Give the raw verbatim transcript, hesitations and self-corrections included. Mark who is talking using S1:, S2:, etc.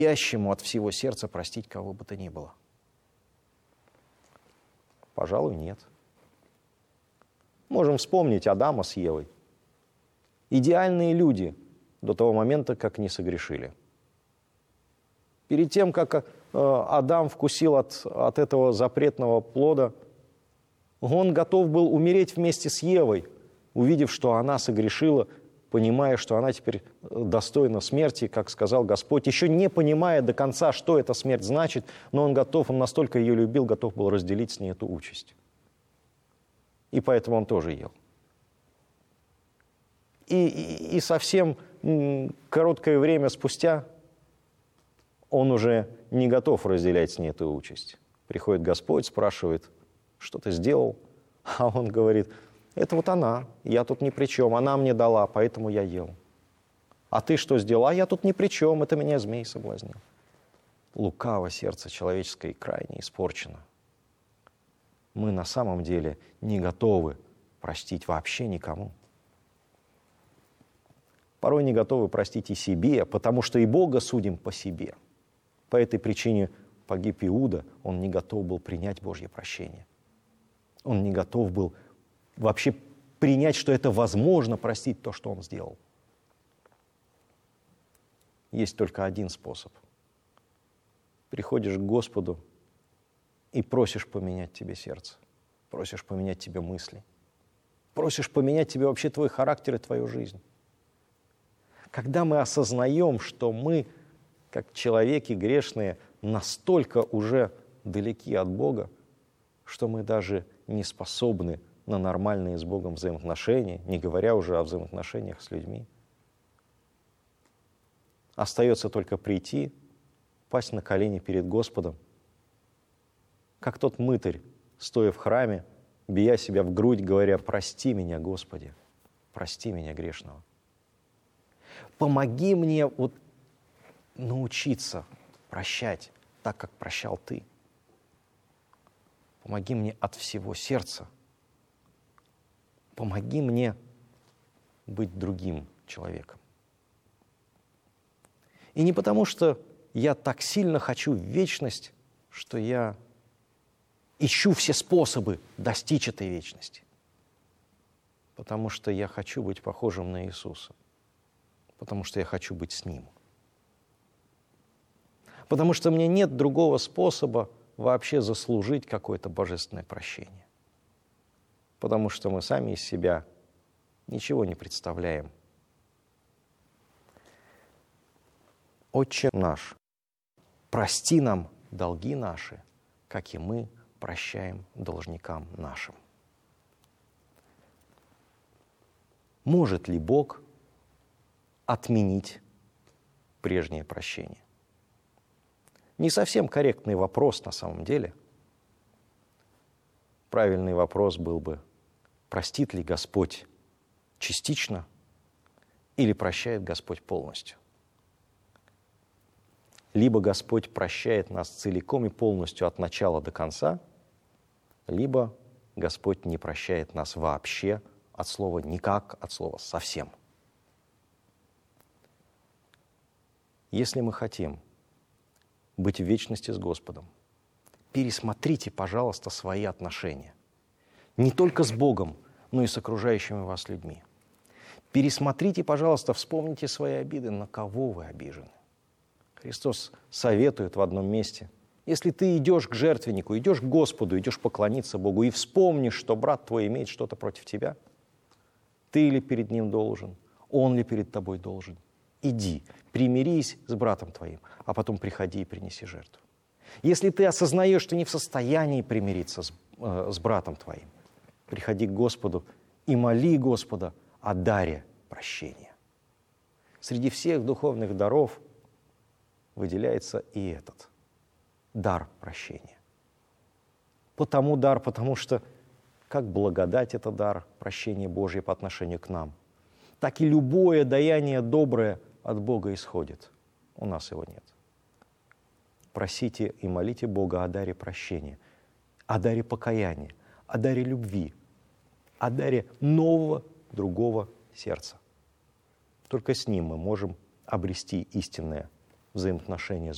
S1: по-настоящему от всего сердца простить кого бы то ни было? Пожалуй, нет. Можем вспомнить Адама с Евой. Идеальные люди до того момента, как не согрешили. Перед тем, как Адам вкусил от, от этого запретного плода, он готов был умереть вместе с Евой, увидев, что она согрешила, понимая, что она теперь достойна смерти, как сказал Господь, еще не понимая до конца, что эта смерть значит, но он готов, он настолько ее любил, готов был разделить с ней эту участь. И поэтому он тоже ел. И, и, и совсем короткое время спустя он уже не готов разделять с ней эту участь. Приходит Господь, спрашивает, что ты сделал? А он говорит, это вот она, я тут ни при чем, она мне дала, поэтому я ел. А ты что сделал? А я тут ни при чем, это меня змей соблазнил. Лукаво сердце человеческое крайне испорчено. Мы на самом деле не готовы простить вообще никому. Порой не готовы простить и себе, потому что и Бога судим по себе. По этой причине погиб Иуда, он не готов был принять Божье прощение. Он не готов был вообще принять, что это возможно простить то, что он сделал. Есть только один способ. Приходишь к Господу и просишь поменять тебе сердце, просишь поменять тебе мысли, просишь поменять тебе вообще твой характер и твою жизнь. Когда мы осознаем, что мы, как человеки грешные, настолько уже далеки от Бога, что мы даже не способны на нормальные с Богом взаимоотношения, не говоря уже о взаимоотношениях с людьми. Остается только прийти, пасть на колени перед Господом, как тот мытарь, стоя в храме, бия себя в грудь, говоря, «Прости меня, Господи, прости меня грешного». Помоги мне вот научиться прощать так, как прощал Ты. Помоги мне от всего сердца. Помоги мне быть другим человеком. И не потому, что я так сильно хочу в вечность, что я ищу все способы достичь этой вечности. Потому что я хочу быть похожим на Иисуса. Потому что я хочу быть с Ним. Потому что мне нет другого способа вообще заслужить какое-то божественное прощение. Потому что мы сами из себя ничего не представляем. Отче наш, прости нам долги наши, как и мы прощаем должникам нашим. Может ли Бог отменить прежнее прощение? Не совсем корректный вопрос на самом деле. Правильный вопрос был бы, простит ли Господь частично или прощает Господь полностью? Либо Господь прощает нас целиком и полностью от начала до конца, либо Господь не прощает нас вообще от слова «никак», от слова «совсем». Если мы хотим быть в вечности с Господом, пересмотрите, пожалуйста, свои отношения. Не только с Богом, но и с окружающими вас людьми. Пересмотрите, пожалуйста, вспомните свои обиды, на кого вы обижены. Христос советует в одном месте. Если ты идешь к жертвеннику, идешь к Господу, идешь поклониться Богу и вспомнишь, что брат твой имеет что-то против тебя, ты ли перед ним должен, он ли перед тобой должен, иди, примирись с братом твоим, а потом приходи и принеси жертву. Если ты осознаешь, что не в состоянии примириться с, э, с братом твоим, приходи к Господу и моли Господа о даре прощения. Среди всех духовных даров выделяется и этот дар прощения. Потому дар, потому что как благодать — это дар прощения Божье по отношению к нам, так и любое даяние доброе от Бога исходит. У нас его нет. Просите и молите Бога о даре прощения, о даре покаяния, о даре любви, о даре нового, другого сердца. Только с ним мы можем обрести истинное взаимоотношение с